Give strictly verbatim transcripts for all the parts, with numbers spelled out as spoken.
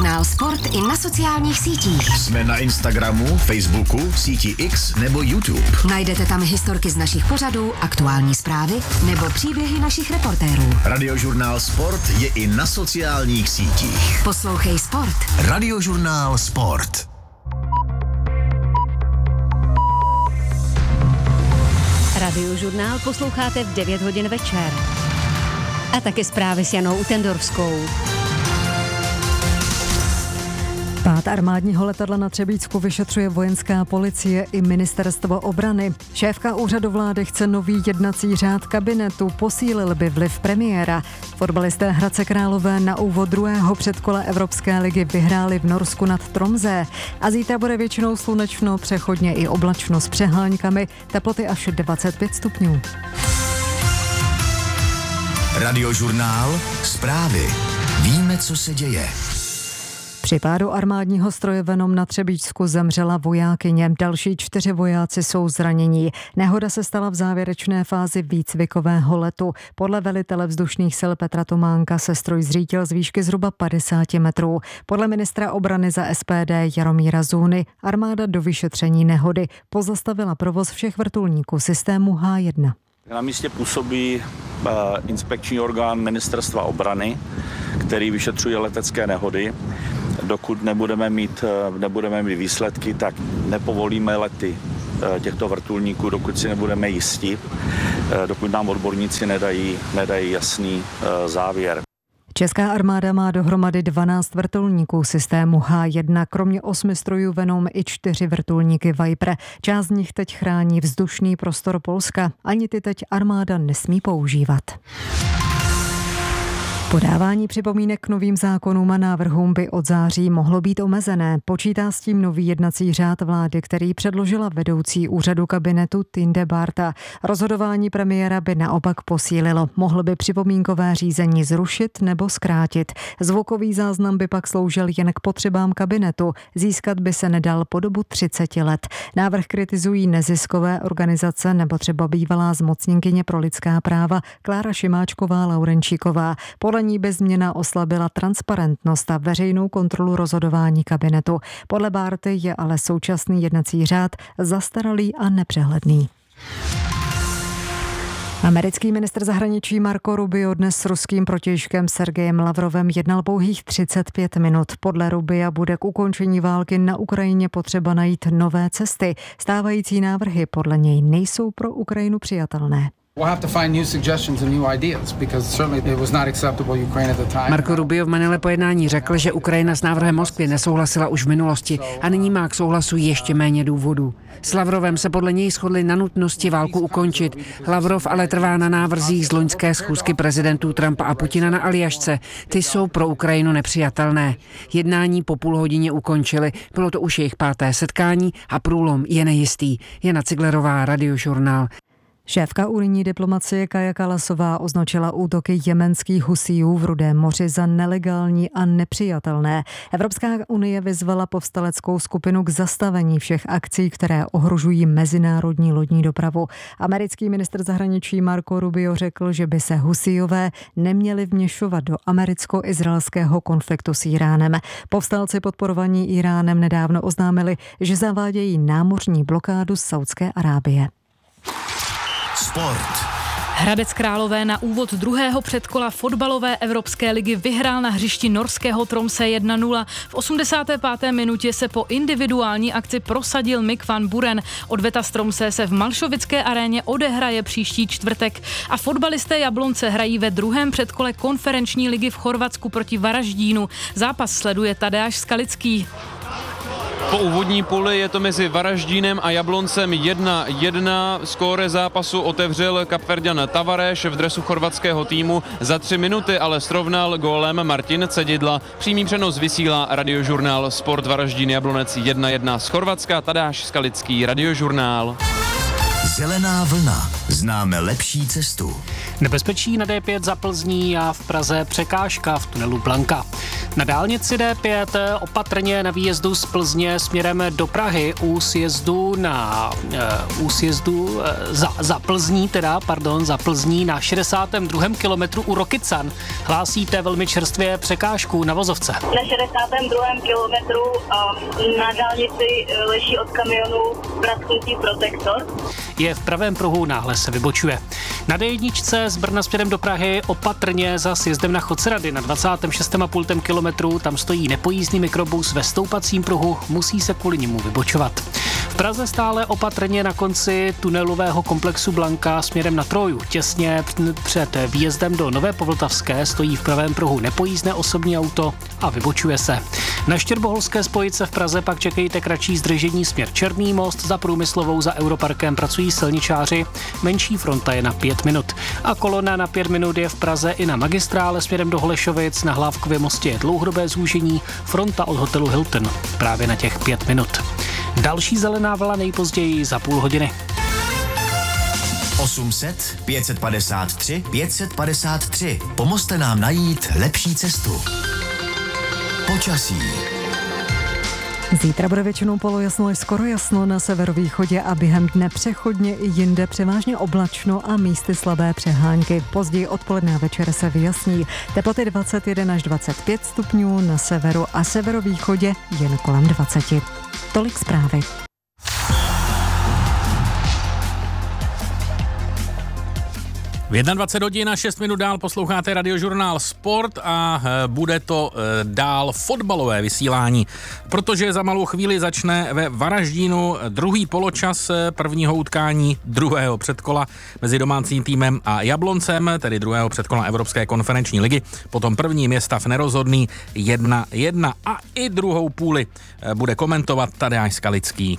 Radiožurnál Sport i na sociálních sítích. Jsme na Instagramu, Facebooku, síti X nebo YouTube. Najdete tam historky z našich pořadů, aktuální zprávy nebo příběhy našich reportérů. Radiožurnál Sport je i na sociálních sítích. Poslouchej Sport. Radiožurnál Sport. Radiožurnál posloucháte v devět hodin večer. A taky zprávy s Janou Utendorfskou. Pád armádního letadla na Třebíčsku vyšetřuje vojenská policie i ministerstvo obrany. Šéfka úřadu vlády chce nový jednací řád kabinetu, posílil by vliv premiéra. Fotbalisté Hradce Králové na úvod druhého předkola Evropské ligy vyhráli v Norsku nad Tromsø. A zítra bude většinou slunečno, přechodně i oblačno s přehánkami, teploty až dvacet pět stupňů. Radiožurnál Zprávy. Víme, co se děje. Při pádu armádního stroje Venom na Třebíčsku zemřela vojákyně. Další čtyři vojáci jsou zranění. Nehoda se stala v závěrečné fázi výcvikového letu. Podle velitele vzdušných sil Petra Tománka se stroj zřítil z výšky zhruba padesát metrů. Podle ministra obrany za S P D Jaromíra Zůny armáda do vyšetření nehody pozastavila provoz všech vrtulníků systému H jedna. Na místě působí uh, inspekční orgán ministerstva obrany, který vyšetřuje letecké nehody. Dokud nebudeme mít, nebudeme mít výsledky, tak nepovolíme lety těchto vrtulníků, dokud si nebudeme jisti, dokud nám odborníci nedají, nedají jasný závěr. Česká armáda má dohromady dvanáct vrtulníků systému H jedna, kromě osmi strojů Venom i čtyři vrtulníky Viper. Část z nich teď chrání vzdušný prostor Polska. Ani ty teď armáda nesmí používat. Podávání připomínek k novým zákonům a návrhům by od září mohlo být omezené. Počítá s tím nový jednací řád vlády, který předložila vedoucí úřadu kabinetu Tinde Barta. Rozhodování premiéra by naopak posílilo. Mohl by připomínkové řízení zrušit nebo zkrátit. Zvukový záznam by pak sloužil jen k potřebám kabinetu. Získat by se nedal po dobu třicet let. Návrh kritizují neziskové organizace nebo třeba bývalá zmocněnkyně pro lidská práva Klára Šimáčková-Laurenčíková. Podle ní by změna oslabila transparentnost a veřejnou kontrolu rozhodování kabinetu. Podle Barty je ale současný jednací řád zastaralý a nepřehledný. Americký ministr zahraničí Marco Rubio dnes s ruským protějškem Sergejem Lavrovem jednal pouhých třicet pět minut. Podle Rubia bude k ukončení války na Ukrajině potřeba najít nové cesty. Stávající návrhy podle něj nejsou pro Ukrajinu přijatelné. Marco Rubio v Manile po jednání řekl, že Ukrajina s návrhem Moskvy nesouhlasila už v minulosti a nyní má k souhlasu ještě méně důvodů. S Lavrovem se podle něj shodli na nutnosti válku ukončit. Lavrov ale trvá na návrzích z loňské schůzky prezidentů Trumpa a Putina na Aljašce. Ty jsou pro Ukrajinu nepřijatelné. Jednání po půl hodině ukončili. Bylo to už jejich páté setkání a průlom je nejistý. Jana Ciglerová, Radiožurnál. Šéfka unijní diplomacie Kaja Kallasová označila útoky jemenských Husijů v Rudém moři za nelegální a nepřijatelné. Evropská unie vyzvala povstaleckou skupinu k zastavení všech akcí, které ohrožují mezinárodní lodní dopravu. Americký ministr zahraničí Marco Rubio řekl, že by se Husijové neměli vměšovat do americko-izraelského konfliktu s Iránem. Povstalci podporovaní Iránem nedávno oznámili, že zavádějí námořní blokádu z Saúdské Arábie. Sport. Hradec Králové na úvod druhého předkola fotbalové Evropské ligy vyhrál na hřišti norského Tromsø jedna nula. V osmdesáté páté minutě se po individuální akci prosadil Mick van Buren. Odveta z Tromsø se v Malšovické aréně odehraje příští čtvrtek a fotbalisté Jablonce hrají ve druhém předkole konferenční ligy v Chorvatsku proti Varaždínu. Zápas sleduje Tadeáš Skalický. Po úvodní půli je to mezi Varaždínem a Jabloncem jedna jedna. Skóre zápasu otevřel Kapverďan Tavares v dresu chorvatského týmu. Za tři minuty ale srovnal gólem Martin Cedidla. Přímý přenos vysílá Radiožurnál Sport Varaždín Jablonec jedna jedna z Chorvatska. Tadeáš Skalický, Radiožurnál. Zelená vlna. Známe lepší cestu. Nebezpečí na D pět za Plzní a v Praze překážka v tunelu Blanka. Na dálnici D pět opatrně na výjezdu z Plzně směrem do Prahy u sjezdu na uh, u sjezdu uh, za, za Plzní, teda, pardon, za Plzní na šedesátém druhém kilometru u Rokycan hlásíte velmi čerstvě překážku na vozovce. Na šedesátém druhém kilometru uh, na dálnici leží od kamionu prasknutý protektor. Je v pravém pruhu, náhle se vybočuje. Na D jedna z Brna směrem do Prahy opatrně za sjezdem na Chocerady na dvacátém šestém a půl kilometru, tam stojí nepojízdný mikrobus ve stoupacím pruhu, musí se kvůli němu vybočovat. V Praze stále opatrně na konci tunelového komplexu Blanka směrem na Troju. Těsně před výjezdem do Nové Povltavské stojí v pravém pruhu nepojízdné osobní auto a vybočuje se. Na Štěrboholské spojice v Praze pak čekejte kratší zdržení směr Černý most, za Průmyslovou za Europarkem pracují silničáři, menší fronta je na pět minut. A kolona na pět minut je v Praze i na magistrále směrem do Holešovic, na Hlávkově mostě je dlouhodobé zúžení, fronta od hotelu Hilton právě na těch pět minut. Další zelená vlna nejpozději za půl hodiny. osm set, pět set padesát tři, pět set padesát tři. Pomozte nám najít lepší cestu. Počasí. Zítra bude většinou polojasno až skoro jasno na severovýchodě a během dne přechodně i jinde převážně oblačno a místy slabé přehánky. Později odpoledne a večer se vyjasní. Teploty dvacet jedna až dvacet pět stupňů, na severu a severovýchodě jen kolem dvacet. Tolik zprávy. V dvacet jedna hodin a šest minut dál posloucháte Radiožurnál Sport a bude to dál fotbalové vysílání, protože za malou chvíli začne ve Varaždínu druhý poločas prvního utkání druhého předkola mezi domácím týmem a Jabloncem, tedy druhého předkola Evropské konferenční ligy. Potom první je stav nerozhodný jedna jedna a i druhou půli bude komentovat Tadeáš Skalický.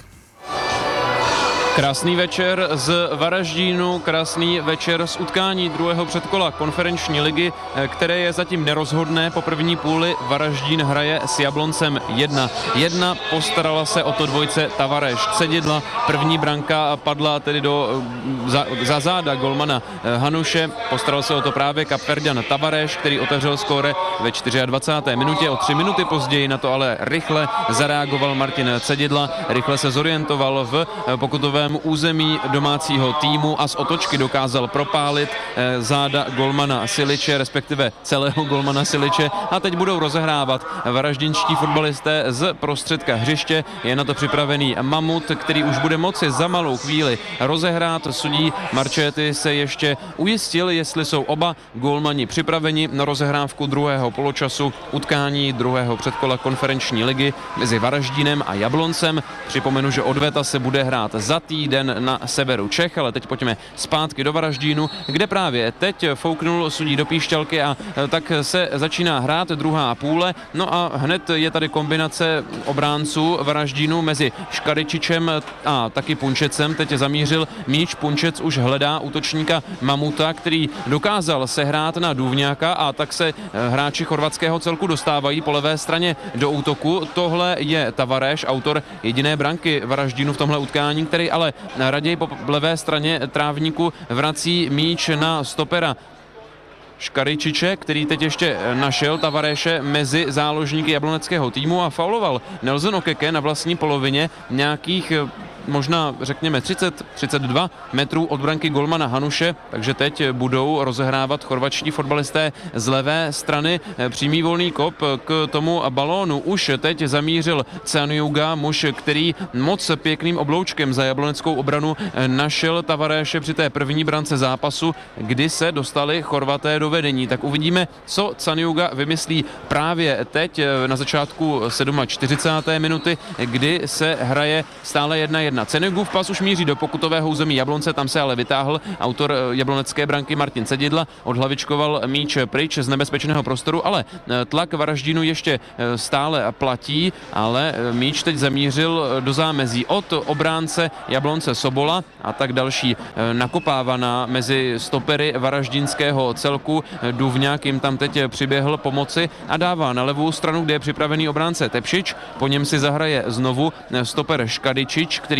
Krásný večer z Varaždínu, krásný večer z utkání druhého předkola konferenční ligy, které je zatím nerozhodné. Po první půli Varaždín hraje s Jabloncem jedna jedna. Postarala se o to dvojce Tavareš Cedidla. První branka padla tedy do, za, za záda golmana Hanuše. Postaral se o to právě Kapverďan Tavareš, který otevřel skóre ve dvacáté čtvrté minutě. O tři minuty později na to ale rychle zareagoval Martin Cedidla. Rychle se zorientoval v pokutovém území domácího týmu a z otočky dokázal propálit eh, záda golmana Siliče, respektive celého golmana Siliče, a teď budou rozehrávat varaždinští fotbalisté z prostředka hřiště. Je na to připravený Mamut, který už bude moci za malou chvíli rozehrát. Sudí Marčety se ještě ujistil, jestli jsou oba golmani připraveni na rozehrávku druhého poločasu utkání druhého předkola konferenční ligy mezi Varaždínem a Jabloncem. Připomenu, že odveta se bude hrát za týden na severu Čech, ale teď pojďme zpátky do Varaždínu, kde právě teď fouknul sudí do píšťalky a tak se začíná hrát druhá půle. No a hned je tady kombinace obránců Varaždínu mezi Škaričičem a taky Punčecem. Teď zamířil míč, Punčec už hledá útočníka Mamuta, který dokázal sehrát na Důvňáka, a tak se hráči chorvatského celku dostávají po levé straně do útoku. Tohle je Tavareš, autor jediné branky Varaždínu v tomhle utkání, který ale raději po levé straně trávníku vrací míč na stopera Škaričiče, který teď ještě našel Tavareše mezi záložníky jabloneckého týmu a fauloval Nelson Okeke na vlastní polovině nějakých možná řekněme třicet třicet dva metrů od branky golmana Hanuše, takže teď budou rozehrávat chorvatští fotbalisté z levé strany. Přímý volný kop k tomu balónu už teď zamířil Caniuga, muž, který moc pěkným obloučkem za jabloneckou obranu našel Tavareše při té první brance zápasu, kdy se dostali Chorvaté do vedení. Tak uvidíme, co Caniuga vymyslí právě teď na začátku čtyřicáté sedmé minuty, kdy se hraje stále jedna jedna. Caniugův pas už míří do pokutového území Jablonce, tam se ale vytáhl autor jablonecké branky Martin Cedidla, odhlavičkoval míč pryč z nebezpečného prostoru, ale tlak Varaždínu ještě stále platí, ale míč teď zamířil do zámezí od obránce Jablonce Sobola, a tak další nakopávaná mezi stopery varaždínského celku. Důvňák jim tam teď přiběhl pomoci a dává na levou stranu, kde je připravený obránce Tepšič, po něm si zahraje znovu stoper Škadičič, který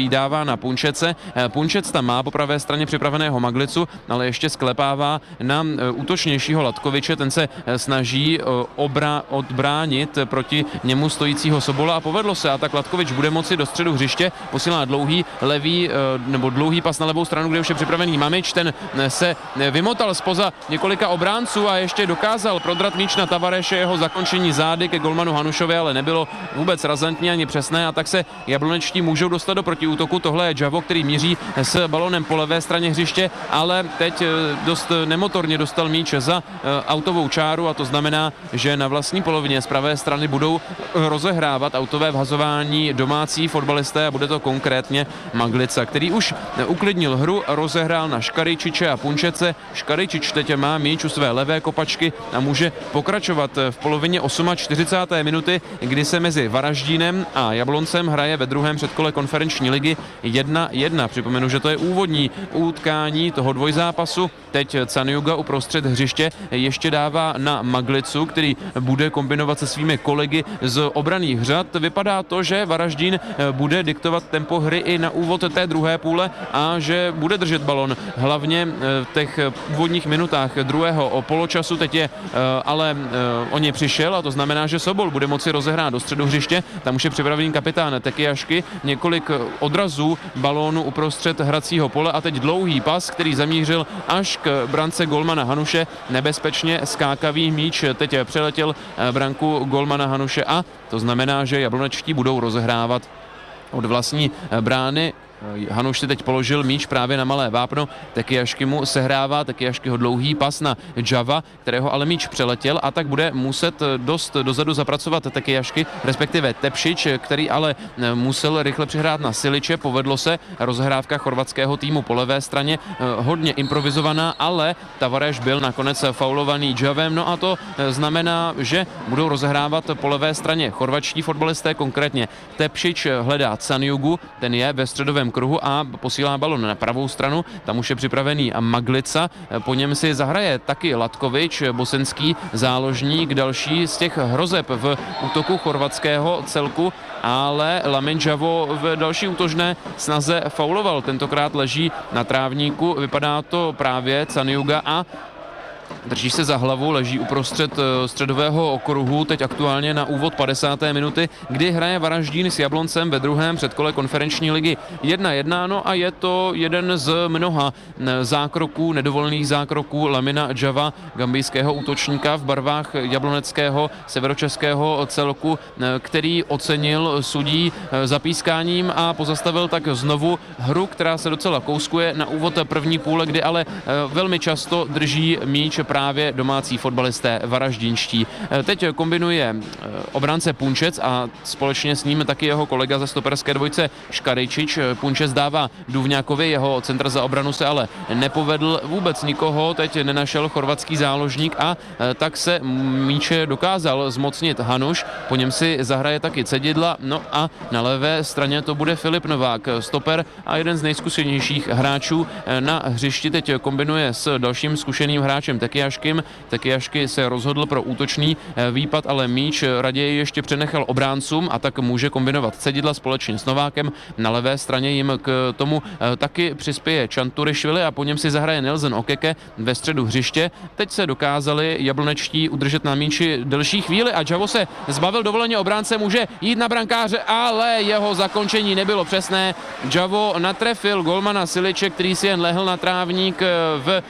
který dává na Punčece. Punčec tam má po pravé straně připraveného Maglicu, ale ještě sklepává na útočnějšího Latkoviče. Ten se snaží obra, odbránit proti němu stojícího Sobola a povedlo se. A tak Latkovič bude moci do středu hřiště, posílá dlouhý levý nebo dlouhý pas na levou stranu, kde už je připravený Mamič. Ten se vymotal spoza několika obránců a ještě dokázal prodrat míč na Tavareše, jeho zakončení zády ke golmanu Hanušovi, ale nebylo vůbec razantní ani přesné, a tak se jablonečtí můžou dostat do protiútoku. Tohle je Javo, který míří s balonem po levé straně hřiště, ale teď dost nemotorně dostal míč za autovou čáru a to znamená, že na vlastní polovině z pravé strany budou rozehrávat autové vhazování domácí fotbalisté a bude to konkrétně Maglica, který už uklidnil hru, rozehrál na Škaričiče a Punčece. Škaričič teď má míč u své levé kopačky a může pokračovat v polovině čtyřicáté osmé minuty, kdy se mezi Varaždínem a Jabloncem hraje ve druhém předkole konferenční ligy jedna jedna. Připomenu, že to je úvodní utkání toho dvojzápasu. Teď Caniuga uprostřed hřiště ještě dává na Maglicu, který bude kombinovat se svými kolegy z obranných řad. Vypadá to, že Varaždín bude diktovat tempo hry i na úvod té druhé půle a že bude držet balon hlavně v těch úvodních minutách druhého poločasu. Teď je ale o ně přišel a to znamená, že Sobol bude moci rozehrát do středu hřiště. Tam už je připravený kapitán Tekiašky, několik odrazů balónu uprostřed hracího pole a teď dlouhý pas, který zamířil až k brance golmana Hanuše. Nebezpečně skákavý míč teď přeletěl branku golmana Hanuše a to znamená, že jablonečtí budou rozehrávat od vlastní brány. Hanuš si teď položil míč právě na malé vápno, Tekiašky mu sehrává, Tekiaškyho dlouhý pas na Java, kterého ale míč přeletěl a tak bude muset dost dozadu zapracovat Tekiašky, respektive Tepšič, který ale musel rychle přihrát na Siliče. Povedlo se, rozhrávka chorvatského týmu po levé straně hodně improvizovaná, ale Tavareš byl nakonec faulovaný Javem, no a to znamená, že budou rozehrávat po levé straně chorvatští fotbalisté, konkrétně Tepšič hledá Caniugu, ten je ve středovém kruhu a posílá balon na pravou stranu, tam už je připravený Maglica, po něm si zahraje taky Latkovič, bosenský záložník, další z těch hrozeb v útoku chorvatského celku, ale Lamin Javo v další útočné snaze fauloval, tentokrát leží na trávníku, vypadá to právě Caniuga a drží se za hlavu, leží uprostřed středového okruhu, teď aktuálně na úvod padesáté minuty, kdy hraje Varaždín s Jabloncem ve druhém předkole konferenční ligy jedna jedna, no a je to jeden z mnoha zákroků, nedovolených zákroků Lamina Java, gambijského útočníka v barvách jabloneckého severočeského celku, který ocenil sudí zapískáním a pozastavil tak znovu hru, která se docela kouskuje na úvod první půle, kdy ale velmi často drží míč právě domácí fotbalisté varaždínští. Teď kombinuje obránce Punčec a společně s ním taky jeho kolega ze stoperské dvojce Škaričič. Punčec dává Duvňákovi, jeho centr za obranu se ale nepovedl, vůbec nikoho teď nenašel chorvatský záložník a tak se míče dokázal zmocnit Hanuš, po něm si zahraje taky Cedidla, no a na levé straně to bude Filip Novák, stoper a jeden z nejzkušenějších hráčů na hřišti. Teď kombinuje s dalším zkušeným hráčem Tekiaškym. Tekiašky se rozhodl pro útočný výpad, ale míč raději ještě přenechal obráncům a tak může kombinovat Cedidla společně s Novákem. Na levé straně jim k tomu taky přispěje Čanturišvili a po něm si zahraje Nelson Okeke ve středu hřiště. Teď se dokázali jablonečtí udržet na míči delší chvíli a Javo se zbavil dovoleně obránce, může jít na brankáře, ale jeho zakončení nebylo přesné. Javo natrefil golmana Siliče, který si jen lehl na trávník v e,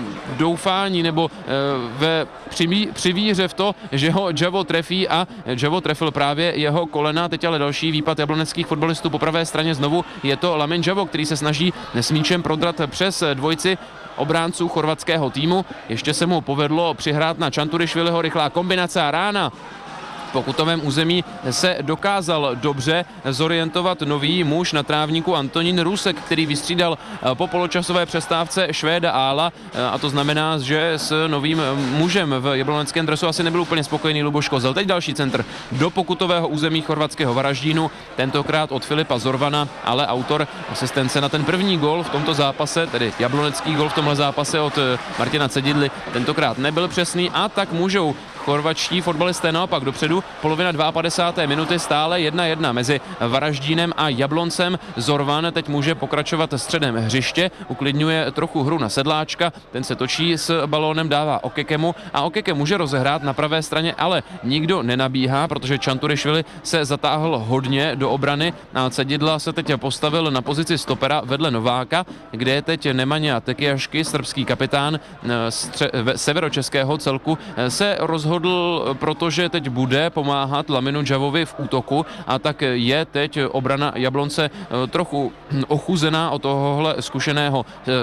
doufání nebo e, ve při, při víře v to, že ho Javo trefí a Javo trefil právě jeho kolena. Teď ale další výpad jabloneckých fotbalistů po pravé straně, znovu je to Lamin Javo, který se snaží s míčem prodrat přes dvojici obránců chorvatského týmu. Ještě se mu povedlo přihrát na Čanturišviliho, rychlá kombinace a rána. V pokutovém území se dokázal dobře zorientovat nový muž na trávníku Antonín Rusek, který vystřídal po poločasové přestávce Švéda Ála, a to znamená, že s novým mužem v jabloneckém dresu asi nebyl úplně spokojený Luboš Kozel. Teď další centr do pokutového území chorvatského Varaždínu, tentokrát od Filipa Zorvana, ale autor asistence na ten první gol v tomto zápase, tedy jablonecký gol v tomhle zápase od Martina Cedidly, tentokrát nebyl přesný a tak můžou chorvatští fotbalisté naopak dopředu, polovina padesátá druhá minuty, stále jedna jedna mezi Varaždínem a Jabloncem. Zorvan teď může pokračovat středem hřiště, uklidňuje trochu hru na Sedláčka, ten se točí s balónem, dává Okekemu a Okeke může rozehrát na pravé straně, ale nikdo nenabíhá, protože Čanturišvili se zatáhl hodně do obrany a Cedidla se teď postavil na pozici stopera vedle Nováka, kde je teď Nemanja Tekijašky, srbský kapitán stře- severočeského celku, se rozhodl, protože teď bude pomáhat Laminu Džavovi v útoku a tak je teď obrana Jablonce trochu ochuzená od tohohle zkušeného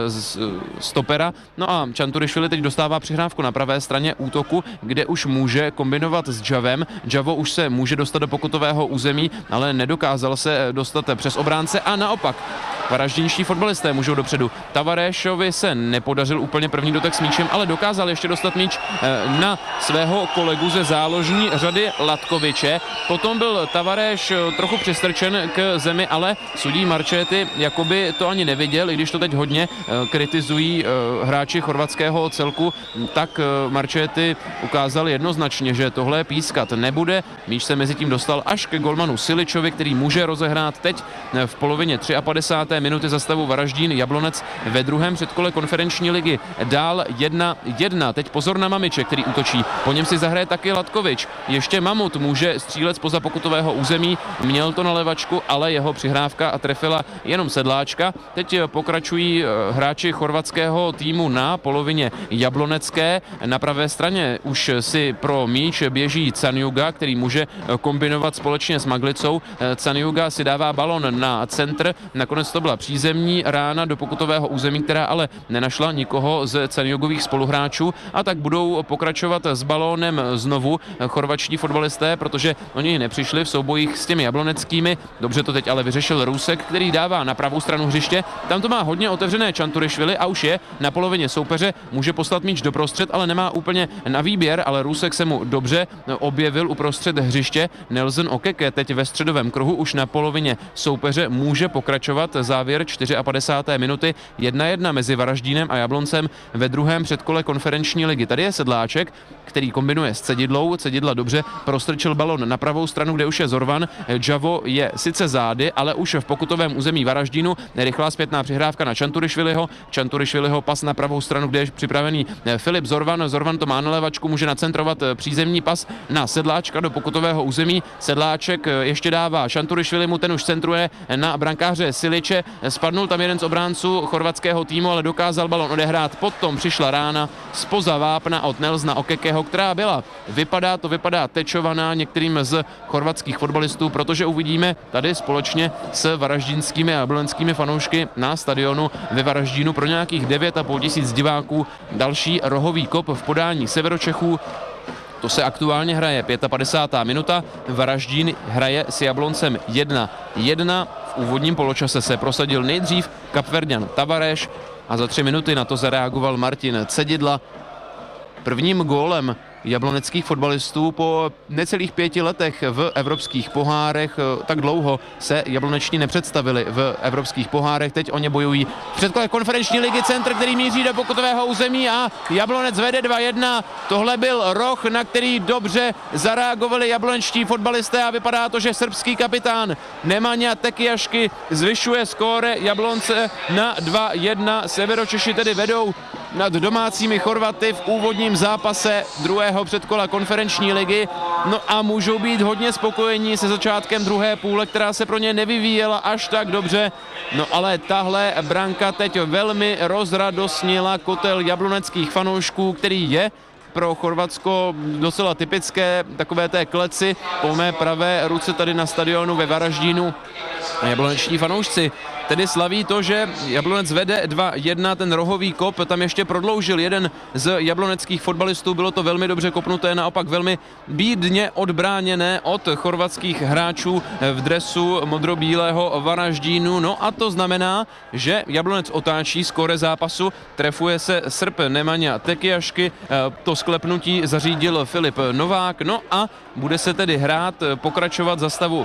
stopera. No a Čanturišvili teď dostává přihrávku na pravé straně útoku, kde už může kombinovat s Džavem. Džavo už se může dostat do pokutového území, ale nedokázal se dostat přes obránce a naopak varaždínští fotbalisté můžou dopředu. Tavarešovi se nepodařil úplně první dotek s míčem, ale dokázal ještě dostat míč na svého kolegu ze záložní řady Latkoviče. Potom byl Tavareš trochu přistrčen k zemi, ale sudí Marčety jakoby to ani neviděl, i když to teď hodně kritizují hráči chorvatského celku, tak Marčety ukázal jednoznačně, že tohle pískat nebude. Míč se mezi tím dostal až ke golmanu Siličovi, který může rozehrát teď v polovině padesátá třetí minuty za stavu Varaždín Jablonec ve druhém předkole konferenční ligy. Dál jedna jedna. Teď pozor na Mamiče, který útočí. Po něm si zahraje taky Latkovič. Ještě Mamut může střílet spoza pokutového území. Měl to na levačku, ale jeho přihrávka a trefila jenom Sedláčka. Teď pokračují hráči chorvatského týmu na polovině jablonecké. Na pravé straně už si pro míč běží Canjuga, který může kombinovat společně s Maglicou. Canjuga si dává balon na centr. Nakonec to byla přízemní rána do pokutového území, která ale nenašla nikoho z Canjugových spoluhráčů, a tak budou pokračovat s balónem znovu chorvatští fotbalisté, protože oni nepřišli v soubojích s těmi jabloneckými. Dobře to teď ale vyřešil Rusek, který dává na pravou stranu hřiště. Tam to má hodně otevřené Čanturišvili a už je na polovině soupeře, může poslat míč doprostřed, ale nemá úplně na výběr, ale Rusek se mu dobře objevil uprostřed hřiště. Nelson Okeke teď ve středovém kruhu už na polovině soupeře může pokračovat. Závěr padesátá čtvrtá minuty, jedna jedna mezi Varaždínem a Jabloncem ve druhém předkole konferenční ligy. Tady je Sedláček, který kombinuje s Cedidlou. Cedidla dobře prostrčil balon na pravou stranu, kde už je Zorvan. Džavo je sice zády, ale už v pokutovém území Varaždínu. Rychlá zpětná přihrávka na Čanturišviliho. Čanturišviliho pas na pravou stranu, kde je připravený Filip Zorvan. Zorvan to má na levačku, může nacentrovat přízemní pas na Sedláčka do pokutového území. Sedláček ještě dává Čanturišvilimu, ten už centruje na brankáře Siliče. Spadnul tam jeden z obránců chorvatského týmu, ale dokázal balon odehrát. Potom přišla rána spoza vápna od Nelsona Okekeho, která byla, vypadá to, vypadá tečovaná některým z chorvatských fotbalistů, protože uvidíme tady společně s varaždínskými a jabloneckým fanoušky na stadionu ve Varaždínu pro nějakých devět a půl tisíc diváků další rohový kop v podání Severočechů. To se aktuálně hraje padesátá pátá minuta, Varaždín hraje s Jabloncem jedna jedna. V úvodním poločase se prosadil nejdřív Kapverďan Tavareš a za tři minuty na to zareagoval Martin Cedidla. Prvním gólem jabloneckých fotbalistů po necelých pěti letech v evropských pohárech. Tak dlouho se jabloneční nepředstavili v evropských pohárech. Teď o ně bojují v předkole konferenční ligy. Centr, který míří do pokutového území a Jablonec vede dva jedna. Tohle byl roh, na který dobře zareagovali jablonečtí fotbalisté a vypadá to, že srbský kapitán Nemanja Tekijašky zvyšuje skóre Jablonce na dva jedna. Severočeši tedy vedou nad domácími Chorvaty v úvodním zápase druhého předkola konferenční ligy. No a můžou být hodně spokojení se začátkem druhé půle, která se pro ně nevyvíjela až tak dobře. No ale tahle branka teď velmi rozradostnila kotel jabloneckých fanoušků, který je pro Chorvatsko docela typické, takové té kleci po mé pravé ruce tady na stadionu ve Varaždínu. Jabloneční fanoušci tedy slaví to, že Jablonec vede dva jedna, ten rohový kop tam ještě prodloužil jeden z jabloneckých fotbalistů, bylo to velmi dobře kopnuté, naopak velmi bídně odbráněné od chorvatských hráčů v dresu modrobílého Varaždínu. No a to znamená, že Jablonec otáčí skóre zápasu, trefuje se Srb Nemanja Tekijašky, to sklepnutí zařídil Filip Novák, no a bude se tedy hrát, pokračovat za stavu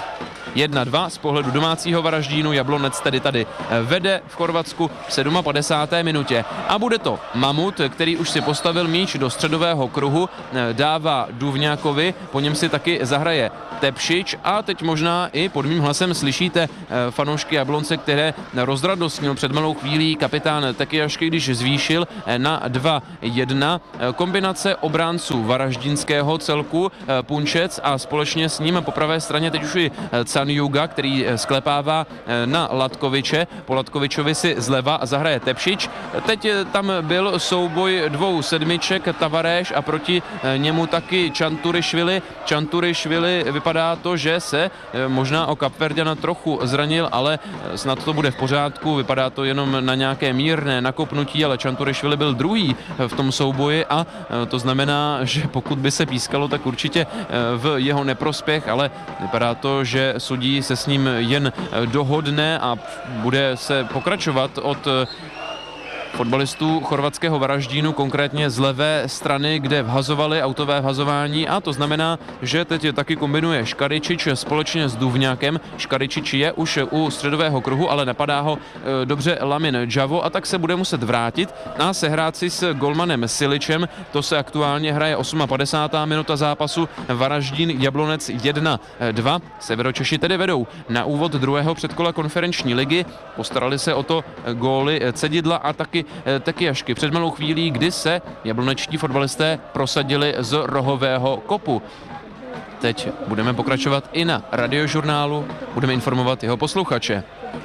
jedna dva z pohledu domácího Varaždínu. Jablonec tedy tady vede v Chorvatsku v padesáté sedmé minutě. A bude to Mamut, který už si postavil míč do středového kruhu, dává Duvňákovi, po něm si taky zahraje Tepšič a teď možná i pod mým hlasem slyšíte fanoušky Jablonce, které rozradostnil před malou chvílí kapitán Tekiašky, když zvýšil na dva jedna. Kombinace obránců varaždinského celku Punčec a společně s ním po pravé straně teď už i Canjuga, který sklepává na Latkoviče. Po Latkovičovi si zleva zahraje Tepšič. Teď tam byl souboj dvou sedmiček, Tavaréš a proti němu taky Čanturišvili. Čanturišvili vypadá to, že se možná o Kapverďana trochu zranil, ale snad to bude v pořádku. Vypadá to jenom na nějaké mírné nakopnutí, ale Čanturišvili byl druhý v tom souboji a to znamená, že pokud by se pískalo, tak určitě v jeho neprospěch, ale vypadá to, že sudí se s ním jen dohodne a bude se pokračovat od fotbalistů chorvatského Varaždínu, konkrétně z levé strany, kde vhazovali autové vhazování a to znamená, že teď taky kombinuje Škaričič společně s Duvňákem. Škaričič je už u středového kruhu, ale napadá ho e, dobře Lamin Džavo a tak se bude muset vrátit a sehrát si s golmanem Siličem. To se aktuálně hraje padesátá osmá minuta zápasu. Varaždín Jablonec jedna dva. Severočeši tedy vedou na úvod druhého předkola konferenční ligy. Postarali se o to góly Cedidla a taky Tekiašky před malou chvílí, kdy se jablonečtí fotbalisté prosadili z rohového kopu. Teď budeme pokračovat i na radiožurnálu, budeme informovat jeho posluchače.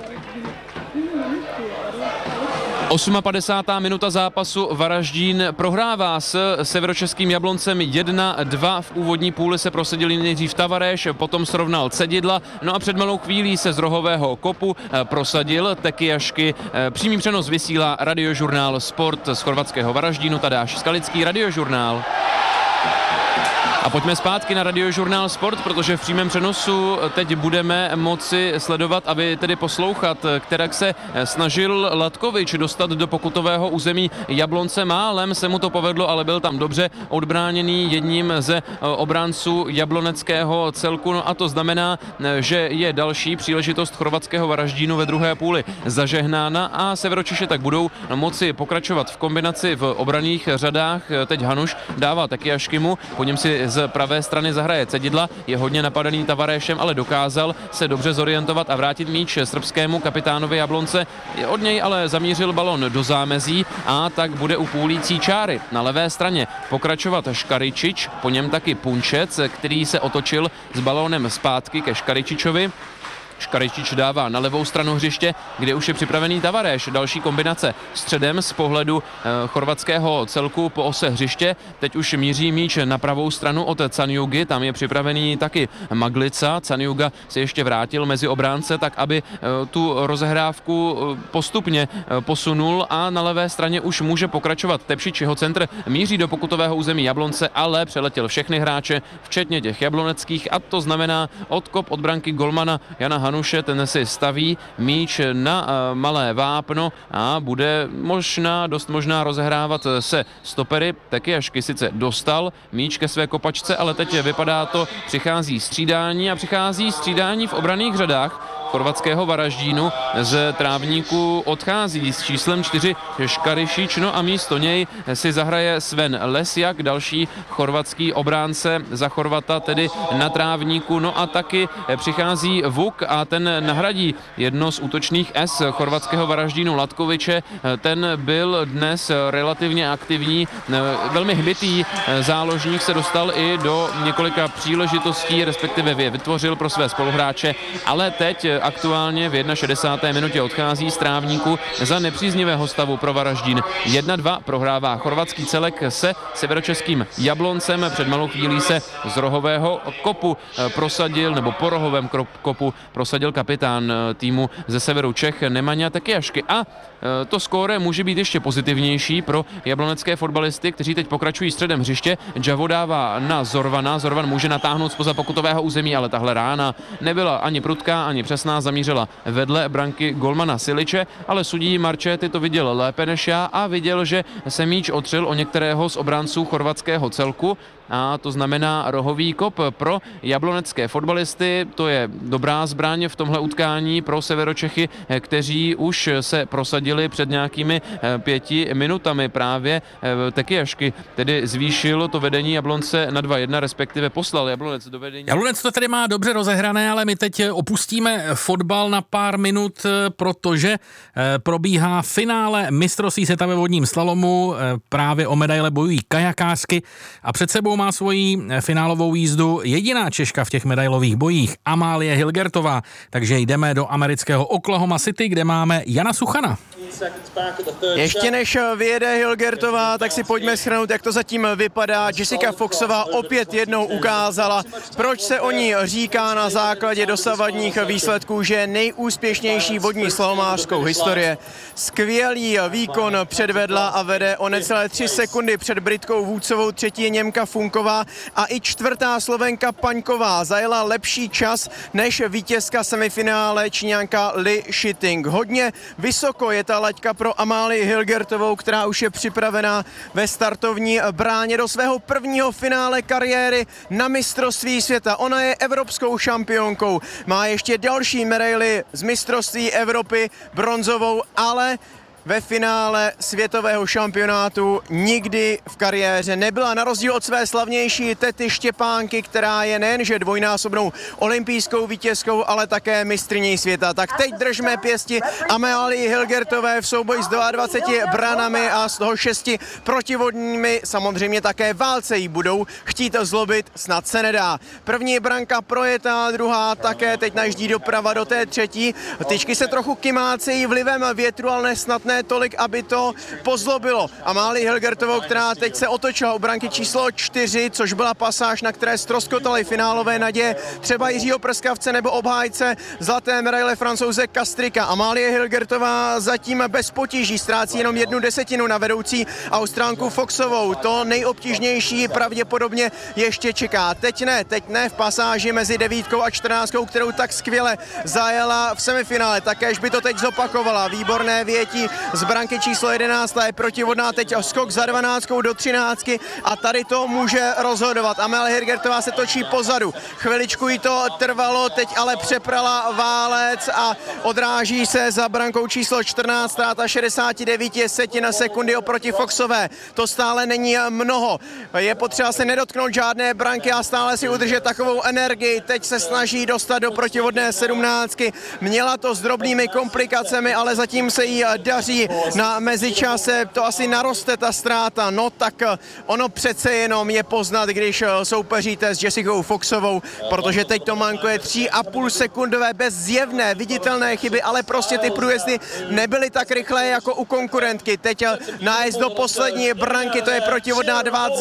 padesátá osmá minuta zápasu. Varaždín prohrává s severočeským Jabloncem jedna dva. V úvodní půli se prosadili nejdřív Tavaréš, potom srovnal Cedidla. No a před malou chvílí se z rohového kopu prosadil Tekiašky. Přímý přenos vysílá radiožurnál Sport z chorvatského Varaždínu. Tadáš Skalický, radiožurnál. A pojďme zpátky na radiožurnál Sport, protože v přímém přenosu teď budeme moci sledovat a vy tedy poslouchat, kterak se snažil Latkovič dostat do pokutového území Jablonce. Málem se mu to povedlo, ale byl tam dobře odbráněný jedním ze obránců jabloneckého celku. No a to znamená, že je další příležitost chorvatského Varaždínu ve druhé půli zažehnána a Severočeši tak budou moci pokračovat v kombinaci v obranných řadách. Teď Hanuš dává Tekiaškimu, po něm si z pravé strany zahraje Cedidla, je hodně napadený Tavaréšem, ale dokázal se dobře zorientovat a vrátit míč srbskému kapitánovi Jablonce. Od něj ale zamířil balon do zámezí a tak bude u půlící čáry na levé straně pokračovat Škaričič, po něm taky Punčec, který se otočil s balónem zpátky ke Škaričičovi. Škaričič dává na levou stranu hřiště, kde už je připravený Tavaréš. Další kombinace středem z pohledu e, chorvatského celku po ose hřiště. Teď už míří míč na pravou stranu od Canjugy, tam je připravený taky Maglica. Canjuga se ještě vrátil mezi obránce, tak aby e, tu rozehrávku e, postupně e, posunul a na levé straně už může pokračovat Tepšič. Jeho centr míří do pokutového území Jablonce, ale přeletěl všechny hráče, včetně těch jabloneckých, a to znamená odkop od branky golmana Jana Hanuše, ten si staví míč na uh, malé vápno a bude možná, dost možná rozehrávat se stopery. Tekiašky sice dostal míč ke své kopačce, ale teď vypadá to, přichází střídání a přichází střídání v obranných řadách chorvatského Varaždínu. Z trávníku odchází s číslem čtyři Škarišič, no a místo něj si zahraje Sven Lesjak, další chorvatský obránce za Chorvata, tedy na trávníku. No a taky přichází Vuk a ten nahradí jedno z útočných S chorvatského Varaždínu Latkoviče. Ten byl dnes relativně aktivní, velmi hbitý záložník, se dostal i do několika příležitostí, respektive je vytvořil pro své spoluhráče, ale teď aktuálně v šedesáté jedné minutě odchází z trávníku za nepříznivého stavu pro Varaždín. jedna dva prohrává chorvatský celek se severočeským Jabloncem. Před malou chvílí se z rohového kopu prosadil, nebo po rohovém kopu prosadil kapitán týmu ze severu Čech Nemanja Tekiašky. A to skóre může být ještě pozitivnější pro jablonecké fotbalisty, kteří teď pokračují středem hřiště. Džavo dává na Zorvana. Zorvan může natáhnout zpoza pokutového území, ale tahle rána nebyla ani prudká, ani přesná. Jasná zamířila vedle branky golmana Siliče, ale sudí Marčety to viděl lépe než já a viděl, že se míč otřel o některého z obránců chorvatského celku. A to znamená rohový kop pro jablonecké fotbalisty. To je dobrá zbraň v tomhle utkání pro Severočechy, kteří už se prosadili před nějakými pěti minutami. Právě Tekyjašky tedy zvýšil to vedení Jablonce na dva jedna, respektive poslal Jablonec do vedení. Jablonec to tady má dobře rozehrané, ale my teď opustíme fotbal na pár minut, protože probíhá finále mistrovství světa ve vodním slalomu. Právě o medaile bojují kajakářky a před sebou má svoji finálovou jízdu jediná Češka v těch medailových bojích, Amálie Hilgertová. Takže jdeme do amerického Oklahoma City, kde máme Jana Suchana. Ještě než vyjede Hilgertová, tak si pojďme shrnout, jak to zatím vypadá. Jessica Foxová opět jednou ukázala, proč se o ní říká na základě dosavadních výsledků, že je nejúspěšnější vodní slalomářskou historie. Skvělý výkon předvedla a vede o necelé tři sekundy před Britkou Woodsovou, třetí je Němka Funková a i čtvrtá Slovenka Paňková zajela lepší čas než vítězka semifinále Číňanka Li Shiting. Hodně vysoko je ta laťka pro Amálii Hilgertovou, která už je připravená ve startovní bráně do svého prvního finále kariéry na mistrovství světa. Ona je evropskou šampionkou, má ještě další medaili z mistrovství Evropy, bronzovou, ale ve finále světového šampionátu nikdy v kariéře nebyla, na rozdíl od své slavnější tety Štěpánky, která je nejenže dvojnásobnou olympijskou vítězkou, ale také mistryní světa. Tak teď držme pěsti Amálii Hilgertové v souboji s dvaceti dvěma branami a z toho šesti protivodními. Samozřejmě také válce jí budou chtít zlobit, snad se nedá. První branka projetá, druhá také, teď najíždí doprava do té třetí. Tyčky se trochu kymácejí vlivem větru, ale snad ne tolik, aby to pozlobilo Amálii Hilgertovou, která teď se otočila u branky číslo čtyři, což byla pasáž, na které ztroskotaly finálové naděje třeba Jiřího Prskavce nebo obhájce zlaté medaile Francouze Kastrika. Amálie Hilgertová zatím bez potíží ztrácí jenom jednu desetinu na vedoucí Austrálku Foxovou. To nejobtížnější pravděpodobně ještě čeká. Teď ne, teď ne v pasáži mezi devítkou a čtrnáctkou, kterou tak skvěle zajela v semifinále. Takéž by to teď zopakovala. Výborné větí z branky číslo jedenáct, je protivodná, teď skok za dvanáctkou do třináctky a tady to může rozhodovat. Amálie Hilgertová se točí pozadu. Chviličku jí to trvalo, teď ale přeprala válec a odráží se za brankou číslo čtrnáct, ztráta šedesát devět setin sekundy oproti Foxové. To stále není mnoho. Je potřeba se nedotknout žádné branky a stále si udržet takovou energii. Teď se snaží dostat do protivodné sedmnáctky. Měla to s drobnými komplikacemi, ale zatím se jí daří. Na mezičase to asi naroste ta ztráta. No tak ono přece jenom je poznat, když soupeříte s Jessicou Foxovou, protože teď to mankuje tři a půl sekundové bez zjevné viditelné chyby, ale prostě ty průjezdy nebyly tak rychlé jako u konkurentky. Teď nájezd do poslední branky, to je protivodná